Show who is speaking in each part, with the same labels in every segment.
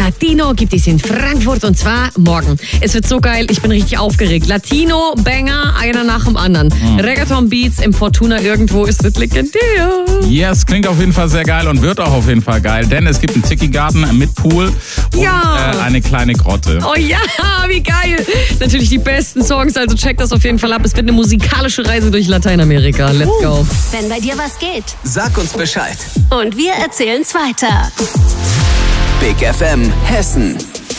Speaker 1: Latino gibt es in Frankfurt und zwar morgen. Es wird so geil, ich bin richtig aufgeregt. Latino, Banger, einer nach dem anderen. Reggaeton-Beats im Fortuna irgendwo, ist das legendär.
Speaker 2: Yes, klingt auf jeden Fall sehr geil und wird auch auf jeden Fall geil, denn es gibt einen Tiki-Garten mit Pool und eine kleine Grotte.
Speaker 1: Oh ja, wie geil. Natürlich die besten Songs, also checkt das auf jeden Fall ab. Es wird eine musikalische Reise durch Lateinamerika. Let's go.
Speaker 3: Wenn bei dir was geht,
Speaker 4: Sag uns Bescheid.
Speaker 3: und wir erzählen's weiter.
Speaker 4: Big FM Hessen.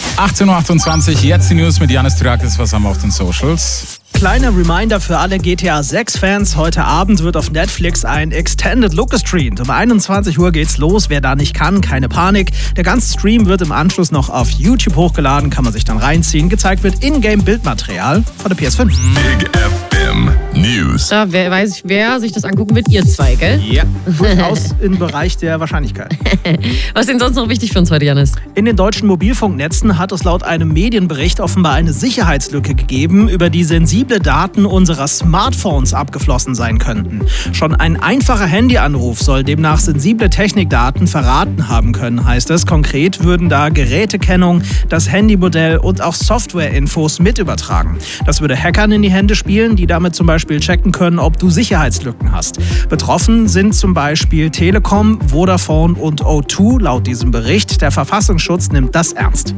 Speaker 2: 18.28 Uhr, jetzt die News mit Janis Tyrakis. Was haben wir auf den Socials?
Speaker 5: Kleiner Reminder für alle GTA 6-Fans. Heute Abend wird auf Netflix ein Extended Look gestreamt. Um 21 Uhr geht's los. Wer da nicht kann, keine Panik. Der ganze Stream wird im Anschluss noch auf YouTube hochgeladen. Kann man sich dann reinziehen. Gezeigt wird Ingame-Bildmaterial von der PS5.
Speaker 6: Big FM News.
Speaker 1: Da wer sich das angucken wird, ihr zwei, gell?
Speaker 5: Ja, durchaus im Bereich der Wahrscheinlichkeit.
Speaker 1: Was ist denn sonst noch wichtig für uns heute, Janis?
Speaker 5: In den deutschen Mobilfunknetzen hat es laut einem Medienbericht offenbar eine Sicherheitslücke gegeben, über die sensible Daten unserer Smartphones abgeflossen sein könnten. Schon ein einfacher Handyanruf soll demnach sensible Technikdaten verraten haben können, heißt es. Konkret würden da Gerätekennung, das Handymodell und auch Softwareinfos mit übertragen. Das würde Hackern in die Hände spielen, die damit zum Beispiel checken können, ob du Sicherheitslücken hast. Betroffen sind zum Beispiel Telekom, Vodafone und O2 laut diesem Bericht. Der Verfassungsschutz nimmt das ernst.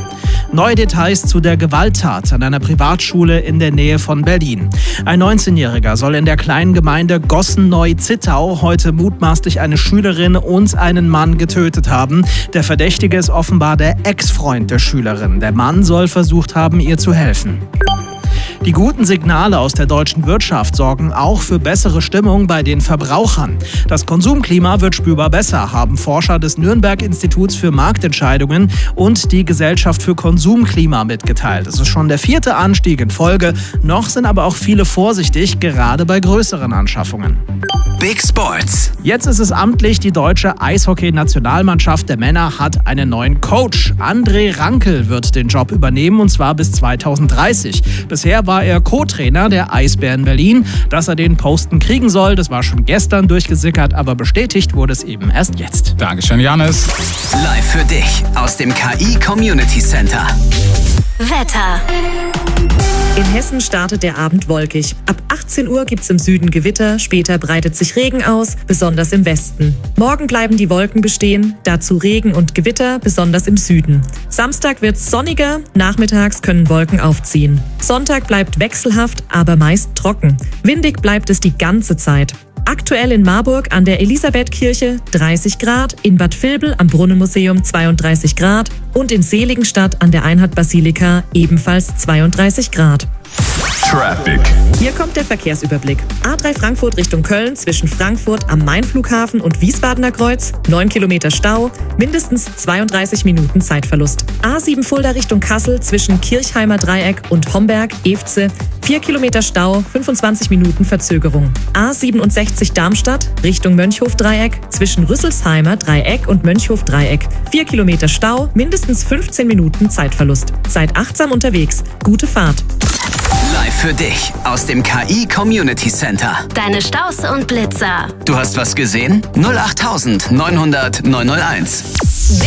Speaker 5: Neue Details zu der Gewalttat an einer Privatschule in der Nähe von Berlin. Ein 19-Jähriger soll in der kleinen Gemeinde Gossen-Neu-Zittau heute mutmaßlich eine Schülerin und einen Mann getötet haben. Der Verdächtige ist offenbar der Ex-Freund der Schülerin. Der Mann soll versucht haben, ihr zu helfen. Die guten Signale aus der deutschen Wirtschaft sorgen auch für bessere Stimmung bei den Verbrauchern. Das Konsumklima wird spürbar besser, haben Forscher des Nürnberg-Instituts für Marktentscheidungen und die Gesellschaft für Konsumklima mitgeteilt. Es ist schon der 4. Anstieg in Folge. Noch sind aber auch viele vorsichtig, gerade bei größeren Anschaffungen.
Speaker 4: Big Sports.
Speaker 5: Jetzt ist es amtlich, die deutsche Eishockey-Nationalmannschaft der Männer hat einen neuen Coach. André Rankel wird den Job übernehmen und zwar bis 2030. Bisher war er Co-Trainer der Eisbären Berlin. Dass er den Posten kriegen soll, das war schon gestern durchgesickert, aber bestätigt wurde es eben erst jetzt.
Speaker 2: Dankeschön, Janis.
Speaker 4: Live für dich aus dem KI Community Center.
Speaker 3: Wetter.
Speaker 7: In Hessen startet der Abend wolkig. Ab 18 Uhr gibt's im Süden Gewitter, später breitet sich Regen aus, besonders im Westen. Morgen bleiben die Wolken bestehen, dazu Regen und Gewitter, besonders im Süden. Samstag wird's sonniger, nachmittags können Wolken aufziehen. Sonntag bleibt wechselhaft, aber meist trocken. Windig bleibt es die ganze Zeit. Aktuell in Marburg an der Elisabethkirche 30 Grad, in Bad Vilbel am Brunnenmuseum 32 Grad und in Seligenstadt an der Einheit-Basilika ebenfalls 32 Grad.
Speaker 6: Traffic.
Speaker 7: Hier kommt der Verkehrsüberblick. A3 Frankfurt Richtung Köln zwischen Frankfurt am Main-Flughafen und Wiesbadener Kreuz, 9 Kilometer Stau, mindestens 32 Minuten Zeitverlust. A7 Fulda Richtung Kassel zwischen Kirchheimer Dreieck und Homberg-Efze, 4 Kilometer Stau, 25 Minuten Verzögerung. A67 Darmstadt Richtung Mönchhof-Dreieck zwischen Rüsselsheimer Dreieck und Mönchhof-Dreieck, 4 Kilometer Stau, mindestens 15 Minuten Zeitverlust. Seid achtsam unterwegs. Gute Fahrt.
Speaker 4: Live für dich aus dem KI Community Center.
Speaker 3: Deine Staus und Blitzer.
Speaker 4: Du hast was gesehen? 08900 901.